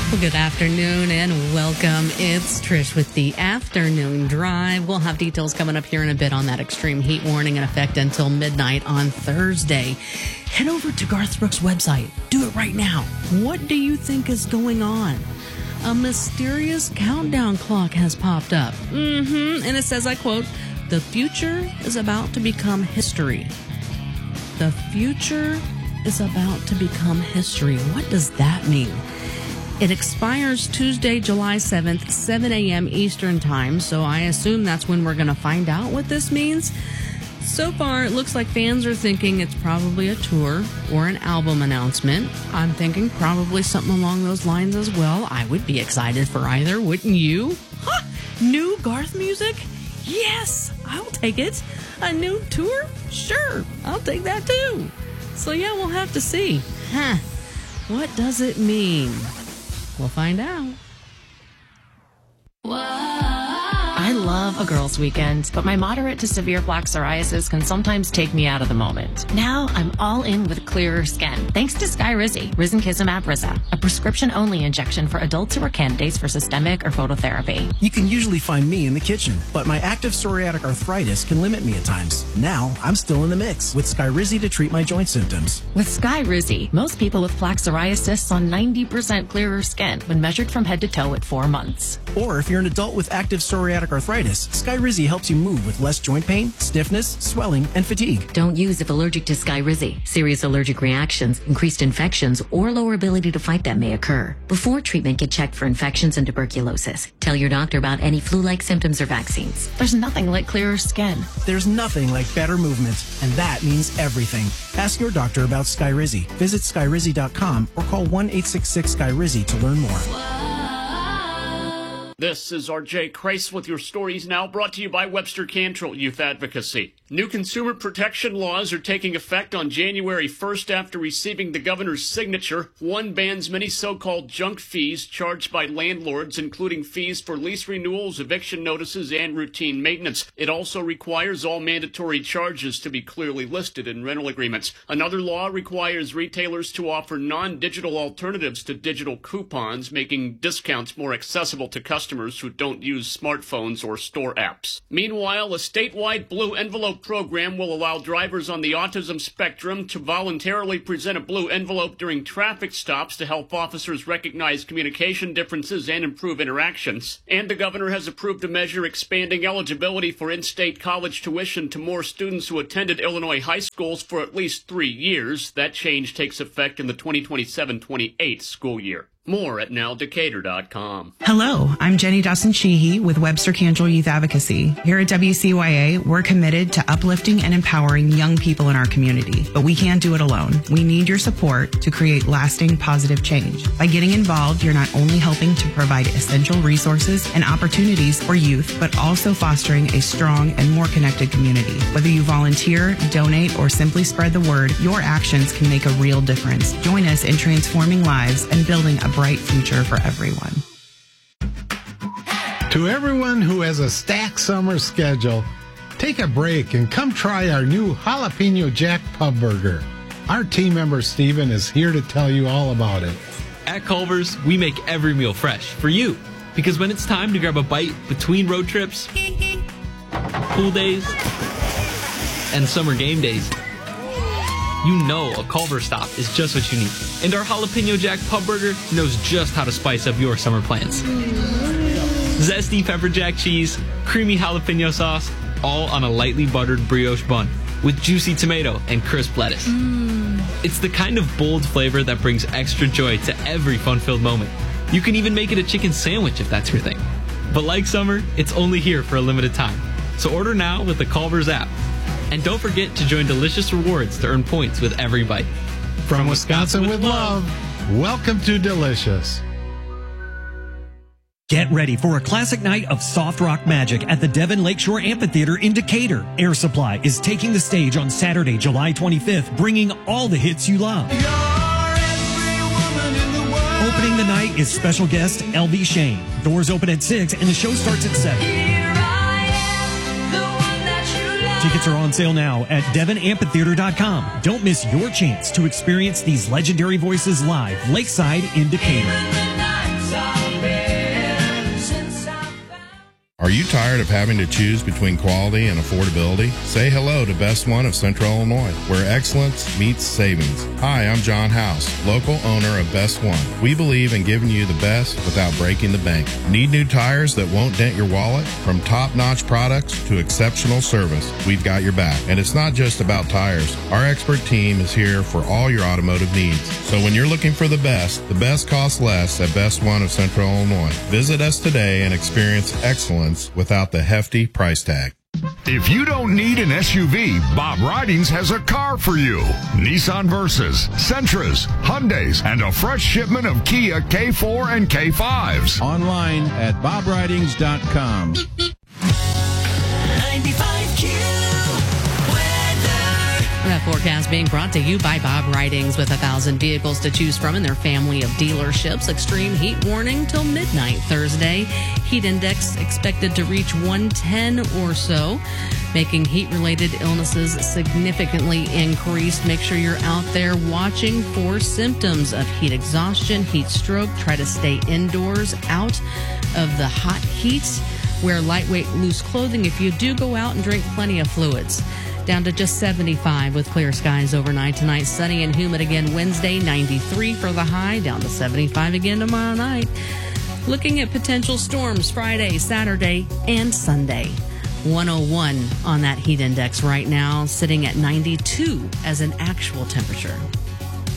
Well, good afternoon and welcome. It's Trish with the Afternoon Drive. We'll have details coming up here in a bit on that extreme heat warning in effect until midnight on Thursday. Head over to Garth Brooks' website. Do it right now. What do you think is going on? A mysterious countdown clock has popped up. And it says, I quote, "The future is about to become history." The future is about to become history. What does that mean? It expires Tuesday, July 7th, 7 a.m. Eastern Time, so I assume that's when we're going to find out what this means. So far, it looks like fans are thinking it's probably a tour or an album announcement. I'm thinking probably something along those lines as well. I would be excited for either, wouldn't you? Huh! New Garth music? Yes, I'll take it. A new tour? Sure, I'll take that too. So yeah, we'll have to see. What does it mean? We'll find out. I love a girls' weekend, but my moderate to severe plaque psoriasis can sometimes take me out of the moment. Now I'm all in with clearer skin, thanks to Skyrizi, risankizumab Riza, a prescription-only injection for adults who are candidates for systemic or phototherapy. You can usually find me in the kitchen, but my active psoriatic arthritis can limit me at times. Now I'm still in the mix with Skyrizi to treat my joint symptoms. With Skyrizi, most people with plaque psoriasis saw 90% clearer skin when measured from head to toe at 4 months. Or if you're an adult with active psoriatic arthritis, Skyrizi helps you move with less joint pain, stiffness, swelling, and fatigue. Don't use if allergic to Skyrizi. Serious allergic reactions, increased infections, or lower ability to fight them may occur. Before treatment, get checked for infections and tuberculosis. Tell your doctor about any flu-like symptoms or vaccines. There's nothing like clearer skin. There's nothing like better movement, and that means everything. Ask your doctor about Skyrizi. Visit Skyrizi.com or call 1-866-SKYRIZI to learn more. This is RJ Kreis with your stories now, brought to you by Webster Cantrell Youth Advocacy. New consumer protection laws are taking effect on January 1st after receiving the governor's signature. One bans many so-called junk fees charged by landlords, including fees for lease renewals, eviction notices, and routine maintenance. It also requires all mandatory charges to be clearly listed in rental agreements. Another law requires retailers to offer non-digital alternatives to digital coupons, making discounts more accessible to customers who don't use smartphones or store apps. Meanwhile, a statewide blue envelope program will allow drivers on the autism spectrum to voluntarily present a blue envelope during traffic stops to help officers recognize communication differences and improve interactions. And the governor has approved a measure expanding eligibility for in-state college tuition to more students who attended Illinois high schools for at least 3 years. That change takes effect in the 2027-28 school year. More at nowdecatur.com. Hello, I'm Jenny Dawson-Sheehy with Webster Cantrell Youth Advocacy. Here at WCYA, we're committed to uplifting and empowering young people in our community, but we can't do it alone. We need your support to create lasting positive change. By getting involved, you're not only helping to provide essential resources and opportunities for youth, but also fostering a strong and more connected community. Whether you volunteer, donate, or simply spread the word, your actions can make a real difference. Join us in transforming lives and building a bright future for everyone. To everyone who has a stacked summer schedule, take a break and come try our new Jalapeno Jack Pub Burger. Our team member Steven is here to tell you all about it. At Culver's, we make every meal fresh for you. Because when it's time to grab a bite between road trips, pool days, and summer game days, you know a Culver's stop is just what you need. And our Jalapeno Jack Pub Burger knows just how to spice up your summer plans. Zesty pepper jack cheese, creamy jalapeno sauce, all on a lightly buttered brioche bun with juicy tomato and crisp lettuce. It's the kind of bold flavor that brings extra joy to every fun-filled moment. You can even make it a chicken sandwich if that's your thing. But like summer, it's only here for a limited time. So order now with the Culver's app. And don't forget to join Delicious Rewards to earn points with every bite. From Wisconsin with love, welcome to Delicious. Get ready for a classic night of soft rock magic at the Devon Lakeshore Amphitheater in Decatur. Air Supply is taking the stage on Saturday, July 25th, bringing all the hits you love. Opening the night is special guest LV Shane. Doors open at 6 and the show starts at 7. Tickets are on sale now at DevonAmphitheater.com. Don't miss your chance to experience these legendary voices live, lakeside in Decatur. Are you tired of having to choose between quality and affordability? Say hello to Best One of Central Illinois, where excellence meets savings. Hi, I'm John House, local owner of Best One. We believe in giving you the best without breaking the bank. Need new tires that won't dent your wallet? From top-notch products to exceptional service, we've got your back. And it's not just about tires. Our expert team is here for all your automotive needs. So when you're looking for the best costs less at Best One of Central Illinois. Visit us today and experience excellence without the hefty price tag. If you don't need an SUV, Bob Ridings has a car for you. Nissan Versas, Sentras, Hyundais, and a fresh shipment of Kia K4 and K5s. Online at bobridings.com. 95Q. That forecast being brought to you by Bob Ridings with 1,000 vehicles to choose from in their family of dealerships. Extreme heat warning till midnight Thursday. Heat index expected to reach 110 or so, making heat-related illnesses significantly increased. Make sure you're out there watching for symptoms of heat exhaustion, heat stroke. Try to stay indoors, out of the hot heat. Wear lightweight, loose clothing if you do go out, and drink plenty of fluids. Down to just 75 with clear skies overnight tonight. Sunny and humid again Wednesday, 93 for the high, down to 75 again tomorrow night. Looking at potential storms Friday, Saturday, and Sunday. 101 on that heat index right now, sitting at 92 as an actual temperature.